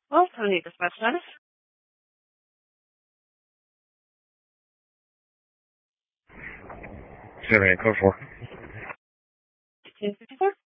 Well, I need dispatch status. 78 code 4. 1854.